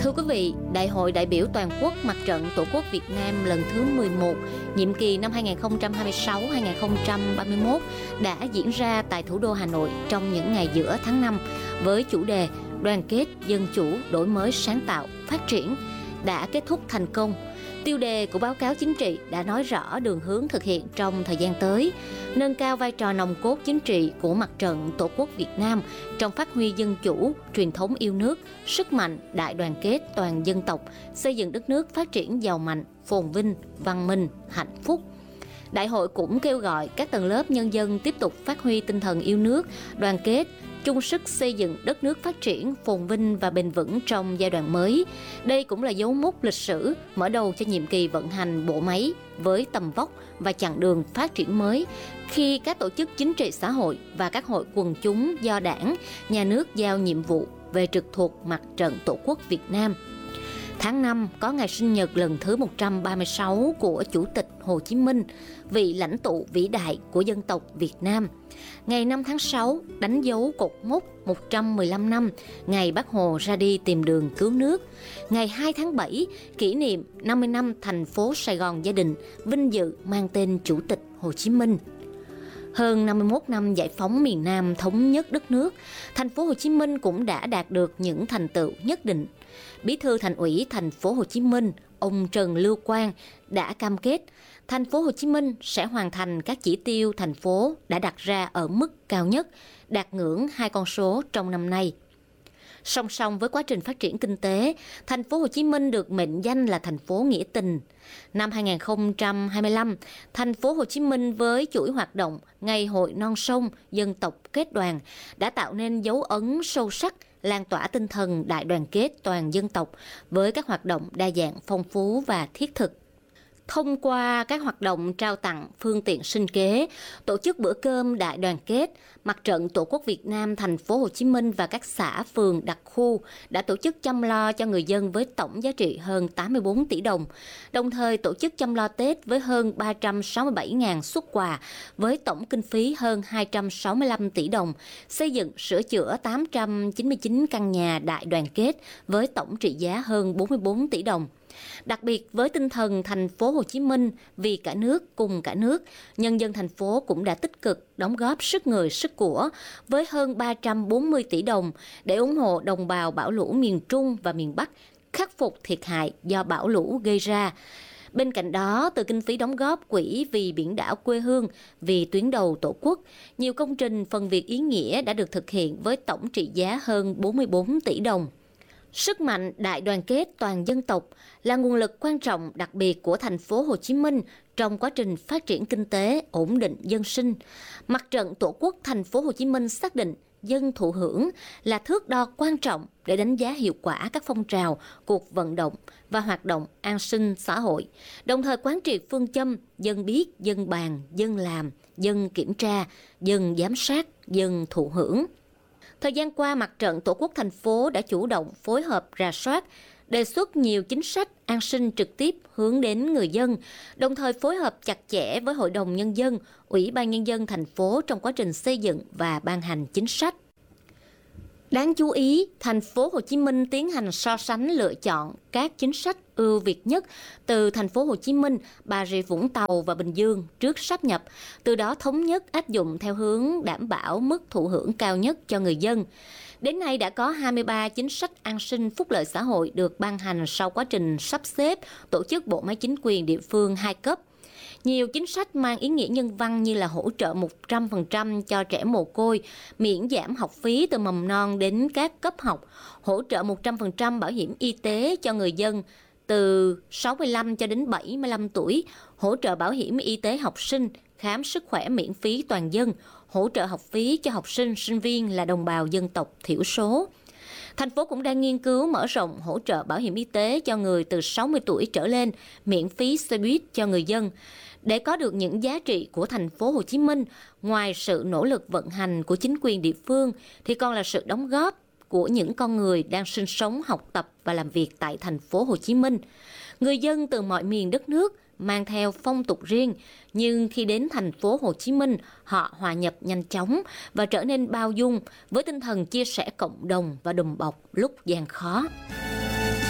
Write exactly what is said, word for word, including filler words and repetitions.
Thưa quý vị, Đại hội đại biểu toàn quốc Mặt trận Tổ quốc Việt Nam lần thứ mười một, nhiệm kỳ năm hai nghìn không trăm hai mươi sáu đến hai nghìn không trăm ba mươi mốt đã diễn ra tại thủ đô Hà Nội trong những ngày giữa tháng năm với chủ đề Đoàn kết, dân chủ, đổi mới, sáng tạo, phát triển đã kết thúc thành công. Tiêu đề của báo cáo chính trị đã nói rõ đường hướng thực hiện trong thời gian tới, nâng cao vai trò nòng cốt chính trị của Mặt trận Tổ quốc Việt Nam trong phát huy dân chủ, truyền thống yêu nước, sức mạnh, đại đoàn kết toàn dân tộc, xây dựng đất nước phát triển giàu mạnh, phồn vinh, văn minh, hạnh phúc. Đại hội cũng kêu gọi các tầng lớp nhân dân tiếp tục phát huy tinh thần yêu nước, đoàn kết, chung sức xây dựng đất nước phát triển, phồn vinh và bền vững trong giai đoạn mới. Đây cũng là dấu mốc lịch sử mở đầu cho nhiệm kỳ vận hành bộ máy với tầm vóc và chặng đường phát triển mới, khi các tổ chức chính trị xã hội và các hội quần chúng do Đảng, Nhà nước giao nhiệm vụ về trực thuộc Mặt trận Tổ quốc Việt Nam. Tháng năm có ngày sinh nhật lần thứ một trăm ba mươi sáu của Chủ tịch Hồ Chí Minh, vị lãnh tụ vĩ đại của dân tộc Việt Nam. Ngày năm tháng sáu đánh dấu cột mốc một trăm mười lăm năm ngày Bác Hồ ra đi tìm đường cứu nước. Ngày hai tháng bảy kỷ niệm năm mươi năm thành phố Sài Gòn gia đình vinh dự mang tên Chủ tịch Hồ Chí Minh. Hơn năm mươi mốt năm giải phóng miền Nam thống nhất đất nước, thành phố Hồ Chí Minh cũng đã đạt được những thành tựu nhất định. Bí thư Thành ủy thành phố Hồ Chí Minh, ông Trần Lưu Quang đã cam kết thành phố Hồ Chí Minh sẽ hoàn thành các chỉ tiêu thành phố đã đặt ra ở mức cao nhất, đạt ngưỡng hai con số trong năm nay. Song song với quá trình phát triển kinh tế, thành phố Hồ Chí Minh được mệnh danh là thành phố nghĩa tình. Năm hai nghìn không trăm hai mươi lăm, thành phố Hồ Chí Minh với chuỗi hoạt động Ngày hội non sông dân tộc kết đoàn đã tạo nên dấu ấn sâu sắc, lan tỏa tinh thần đại đoàn kết toàn dân tộc với các hoạt động đa dạng, phong phú và thiết thực. Thông qua các hoạt động trao tặng phương tiện sinh kế, tổ chức bữa cơm đại đoàn kết, Mặt trận Tổ quốc Việt Nam thành phố Hồ Chí Minh và các xã phường đặc khu đã tổ chức chăm lo cho người dân với tổng giá trị hơn tám mươi bốn tỷ đồng, đồng thời tổ chức chăm lo Tết với hơn ba trăm sáu mươi bảy nghìn suất quà với tổng kinh phí hơn hai trăm sáu mươi lăm tỷ đồng, xây dựng sửa chữa tám trăm chín mươi chín căn nhà đại đoàn kết với tổng trị giá hơn bốn mươi bốn tỷ đồng. Đặc biệt với tinh thần thành phố Hồ Chí Minh vì cả nước cùng cả nước, nhân dân thành phố cũng đã tích cực đóng góp sức người sức của với hơn ba trăm bốn mươi tỷ đồng để ủng hộ đồng bào bão lũ miền Trung và miền Bắc khắc phục thiệt hại do bão lũ gây ra. Bên cạnh đó, từ kinh phí đóng góp quỹ vì biển đảo quê hương, vì tuyến đầu Tổ quốc, nhiều công trình phần việc ý nghĩa đã được thực hiện với tổng trị giá hơn bốn mươi bốn tỷ đồng. Sức mạnh đại đoàn kết toàn dân tộc là nguồn lực quan trọng đặc biệt của thành phố Hồ Chí Minh trong quá trình phát triển kinh tế, ổn định dân sinh. Mặt trận Tổ quốc thành phố Hồ Chí Minh xác định dân thụ hưởng là thước đo quan trọng để đánh giá hiệu quả các phong trào, cuộc vận động và hoạt động an sinh xã hội, đồng thời quán triệt phương châm dân biết, dân bàn, dân làm, dân kiểm tra, dân giám sát, dân thụ hưởng. Thời gian qua, Mặt trận Tổ quốc thành phố đã chủ động phối hợp rà soát, đề xuất nhiều chính sách an sinh trực tiếp hướng đến người dân, đồng thời phối hợp chặt chẽ với Hội đồng Nhân dân, Ủy ban Nhân dân thành phố trong quá trình xây dựng và ban hành chính sách. Đáng chú ý, thành phố Hồ Chí Minh tiến hành so sánh lựa chọn các chính sách ưu việt nhất từ thành phố Hồ Chí Minh, Bà Rịa Vũng Tàu và Bình Dương trước sáp nhập, từ đó thống nhất áp dụng theo hướng đảm bảo mức thụ hưởng cao nhất cho người dân. Đến nay đã có hai mươi ba chính sách an sinh phúc lợi xã hội được ban hành sau quá trình sắp xếp tổ chức bộ máy chính quyền địa phương hai cấp. Nhiều chính sách mang ý nghĩa nhân văn như là hỗ trợ một trăm phần trăm cho trẻ mồ côi, miễn giảm học phí từ mầm non đến các cấp học, hỗ trợ một trăm phần trăm bảo hiểm y tế cho người dân từ sáu mươi lăm cho đến bảy mươi lăm tuổi, hỗ trợ bảo hiểm y tế học sinh, khám sức khỏe miễn phí toàn dân, hỗ trợ học phí cho học sinh, sinh viên là đồng bào dân tộc thiểu số. Thành phố cũng đang nghiên cứu mở rộng hỗ trợ bảo hiểm y tế cho người từ sáu mươi tuổi trở lên, miễn phí xe buýt cho người dân. Để có được những giá trị của thành phố Hồ Chí Minh, ngoài sự nỗ lực vận hành của chính quyền địa phương thì còn là sự đóng góp của những con người đang sinh sống, học tập và làm việc tại thành phố Hồ Chí Minh. Người dân từ mọi miền đất nước mang theo phong tục riêng, nhưng khi đến thành phố Hồ Chí Minh, họ hòa nhập nhanh chóng và trở nên bao dung với tinh thần chia sẻ cộng đồng và đùm bọc lúc gian khó.